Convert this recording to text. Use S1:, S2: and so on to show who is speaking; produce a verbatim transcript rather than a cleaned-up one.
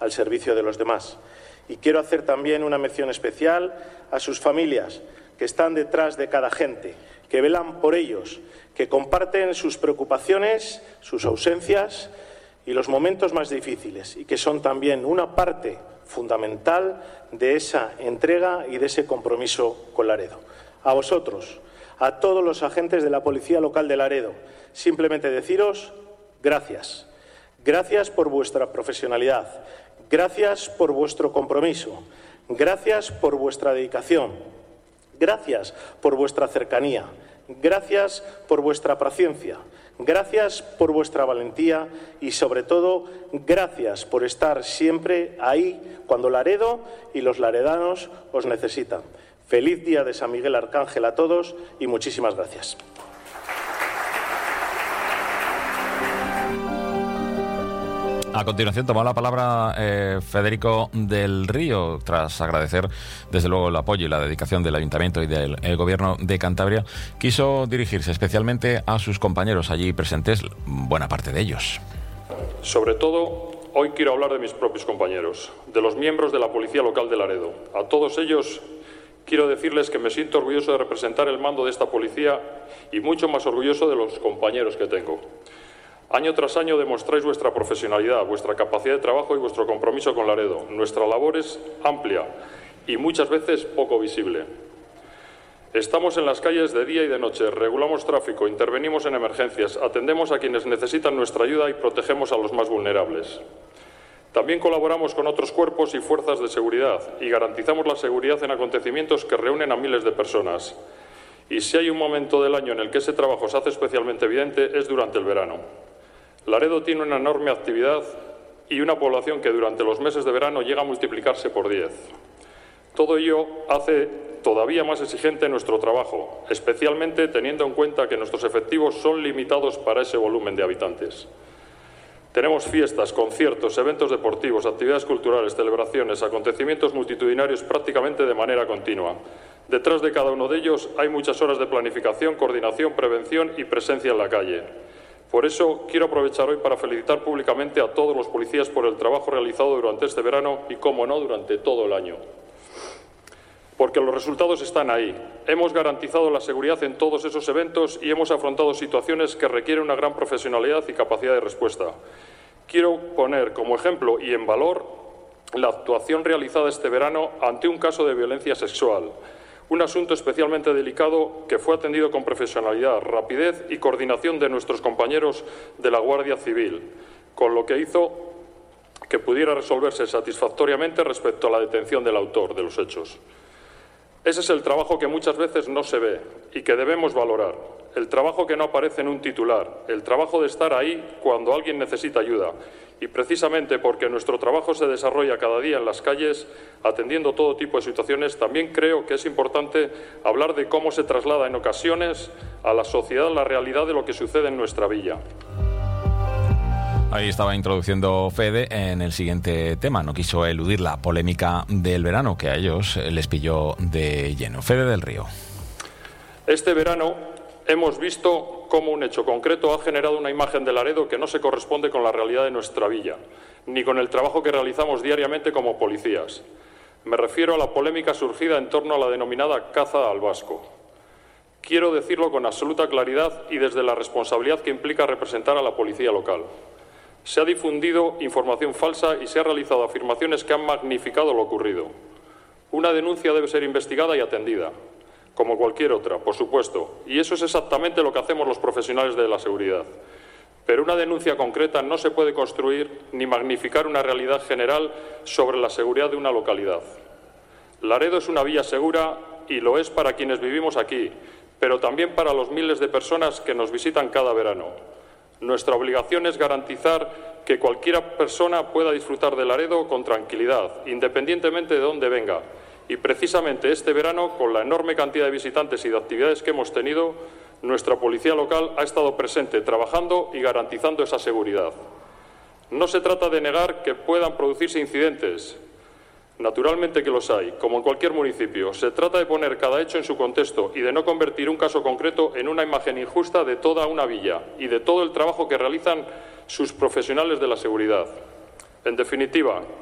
S1: al servicio de los demás. Y quiero hacer también una mención especial a sus familias, que están detrás de cada agente, que velan por ellos, que comparten sus preocupaciones, sus ausencias y los momentos más difíciles, y que son también una parte fundamental de esa entrega y de ese compromiso con Laredo. A vosotros, a todos los agentes de la Policía Local de Laredo, simplemente deciros gracias. Gracias por vuestra profesionalidad, gracias por vuestro compromiso, gracias por vuestra dedicación, gracias por vuestra cercanía, gracias por vuestra paciencia, gracias por vuestra valentía y, sobre todo, gracias por estar siempre ahí cuando Laredo y los laredanos os necesitan. Feliz día de San Miguel Arcángel a todos y muchísimas gracias.
S2: A continuación tomó la palabra eh, Federico del Río, tras agradecer desde luego el apoyo y la dedicación del Ayuntamiento y del el Gobierno de Cantabria. Quiso dirigirse especialmente a sus compañeros allí presentes, buena parte de ellos.
S3: Sobre todo, hoy quiero hablar de mis propios compañeros, de los miembros de la Policía Local de Laredo. A todos ellos quiero decirles que me siento orgulloso de representar el mando de esta policía y mucho más orgulloso de los compañeros que tengo. Año tras año demostráis vuestra profesionalidad, vuestra capacidad de trabajo y vuestro compromiso con Laredo. Nuestra labor es amplia y muchas veces poco visible. Estamos en las calles de día y de noche, regulamos tráfico, intervenimos en emergencias, atendemos a quienes necesitan nuestra ayuda y protegemos a los más vulnerables. También colaboramos con otros cuerpos y fuerzas de seguridad y garantizamos la seguridad en acontecimientos que reúnen a miles de personas. Y si hay un momento del año en el que ese trabajo se hace especialmente evidente, es durante el verano. Laredo tiene una enorme actividad y una población que durante los meses de verano llega a multiplicarse por diez. Todo ello hace todavía más exigente nuestro trabajo, especialmente teniendo en cuenta que nuestros efectivos son limitados para ese volumen de habitantes. Tenemos fiestas, conciertos, eventos deportivos, actividades culturales, celebraciones, acontecimientos multitudinarios prácticamente de manera continua. Detrás de cada uno de ellos hay muchas horas de planificación, coordinación, prevención y presencia en la calle. Por eso quiero aprovechar hoy para felicitar públicamente a todos los policías por el trabajo realizado durante este verano y, cómo no, durante todo el año. Porque los resultados están ahí. Hemos garantizado la seguridad en todos esos eventos y hemos afrontado situaciones que requieren una gran profesionalidad y capacidad de respuesta. Quiero poner como ejemplo y en valor la actuación realizada este verano ante un caso de violencia sexual. Un asunto especialmente delicado que fue atendido con profesionalidad, rapidez y coordinación de nuestros compañeros de la Guardia Civil, con lo que hizo que pudiera resolverse satisfactoriamente respecto a la detención del autor de los hechos. Ese es el trabajo que muchas veces no se ve y que debemos valorar, el trabajo que no aparece en un titular, el trabajo de estar ahí cuando alguien necesita ayuda. Y precisamente porque nuestro trabajo se desarrolla cada día en las calles, atendiendo todo tipo de situaciones, también creo que es importante hablar de cómo se traslada en ocasiones a la sociedad la realidad de lo que sucede en nuestra villa.
S2: Ahí estaba introduciendo Fede en el siguiente tema. No quiso eludir la polémica del verano, que a ellos les pilló de lleno. Fede del Río.
S3: Este verano hemos visto cómo un hecho concreto ha generado una imagen de Laredo que no se corresponde con la realidad de nuestra villa, ni con el trabajo que realizamos diariamente como policías. Me refiero a la polémica surgida en torno a la denominada caza al vasco. Quiero decirlo con absoluta claridad y desde la responsabilidad que implica representar a la policía local. Se ha difundido información falsa y se han realizado afirmaciones que han magnificado lo ocurrido. Una denuncia debe ser investigada y atendida, como cualquier otra, por supuesto, y eso es exactamente lo que hacemos los profesionales de la seguridad. Pero una denuncia concreta no se puede construir ni magnificar una realidad general sobre la seguridad de una localidad. Laredo es una villa segura y lo es para quienes vivimos aquí, pero también para los miles de personas que nos visitan cada verano. Nuestra obligación es garantizar que cualquier persona pueda disfrutar de Laredo con tranquilidad, independientemente de dónde venga. Y precisamente este verano, con la enorme cantidad de visitantes y de actividades que hemos tenido, nuestra policía local ha estado presente, trabajando y garantizando esa seguridad. No se trata de negar que puedan producirse incidentes. Naturalmente que los hay, como en cualquier municipio. Se trata de poner cada hecho en su contexto y de no convertir un caso concreto en una imagen injusta de toda una villa y de todo el trabajo que realizan sus profesionales de la seguridad. En definitiva,